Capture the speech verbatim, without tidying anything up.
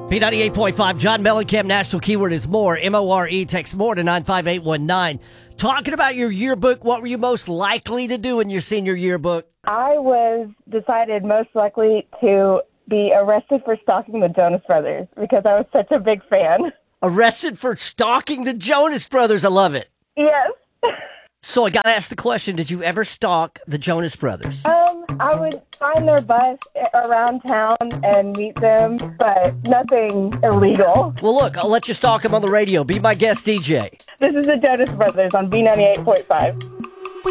B ninety-eight point five, John Mellencamp, national keyword is more, M O R E, text more to nine five eight one nine. Talking about your yearbook, what were you most likely to do in your senior yearbook? I was decided most likely to be arrested for stalking the Jonas Brothers because I was such a big fan. Arrested for stalking the Jonas Brothers. I love it. Yes. So I got to ask the question, did you ever stalk the Jonas Brothers? Um, I would find their bus around town and meet them, but nothing illegal. Well, look, I'll let you stalk them on the radio. Be my guest D J. This is the Jonas Brothers on B ninety-eight point five.